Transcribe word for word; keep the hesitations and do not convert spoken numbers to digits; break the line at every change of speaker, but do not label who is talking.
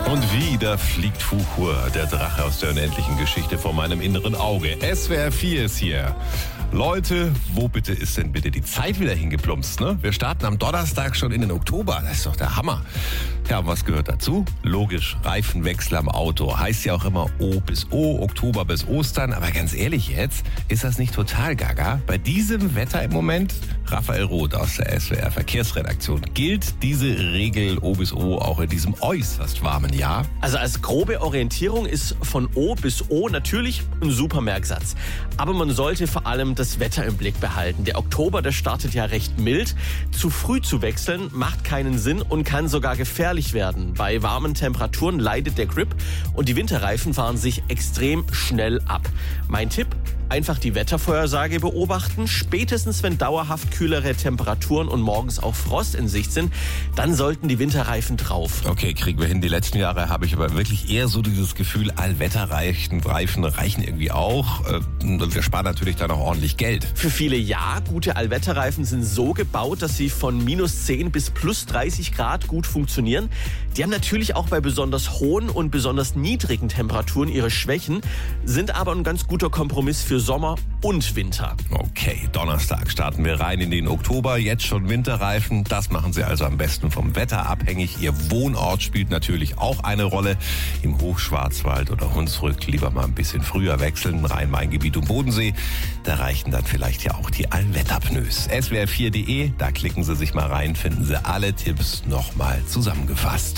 Und wieder fliegt Fuchur, der Drache aus der unendlichen Geschichte, vor meinem inneren Auge. S W R vier ist hier. Leute, wo bitte ist denn bitte die Zeit wieder hingeplumpst, ne? Wir starten am Donnerstag schon in den Oktober. Das ist doch der Hammer. Ja, und was gehört dazu? Logisch, Reifenwechsel am Auto. Heißt ja auch immer O bis O, Oktober bis Ostern. Aber ganz ehrlich jetzt, ist das nicht total gaga? Bei diesem Wetter im Moment, Raphael Roth aus der S W R Verkehrsredaktion, gilt diese Regel O bis O auch in diesem äußerst warmen Jahr?
Also als grobe Orientierung ist von O bis O natürlich ein super Merksatz. Aber man sollte vor allem das Wetter im Blick behalten. Der Oktober, der startet ja recht mild. Zu früh zu wechseln macht keinen Sinn und kann sogar gefährlich werden. Bei warmen Temperaturen leidet der Grip und die Winterreifen fahren sich extrem schnell ab. Mein Tipp: einfach die Wettervorhersage beobachten. Spätestens wenn dauerhaft kühlere Temperaturen und morgens auch Frost in Sicht sind, dann sollten die Winterreifen drauf.
Okay, kriegen wir hin. Die letzten Jahre habe ich aber wirklich eher so dieses Gefühl, Allwetterreifen Reifen reichen irgendwie auch. Wir sparen natürlich dann auch ordentlich Geld.
Für viele ja. Gute Allwetterreifen sind so gebaut, dass sie von minus zehn bis plus dreißig Grad gut funktionieren. Die haben natürlich auch bei besonders hohen und besonders niedrigen Temperaturen ihre Schwächen, sind aber ein ganz guter Kompromiss für Sommer und Winter.
Okay, Donnerstag starten wir rein in den Oktober. Jetzt schon Winterreifen. Das machen Sie also am besten vom Wetter abhängig. Ihr Wohnort spielt natürlich auch eine Rolle. Im Hochschwarzwald oder Hunsrück lieber mal ein bisschen früher wechseln. Rhein-Main-Gebiet und Bodensee. Da reichen dann vielleicht ja auch die Allwetterpneus. S W R vier punkt de, da klicken Sie sich mal rein, finden Sie alle Tipps nochmal zusammengefasst.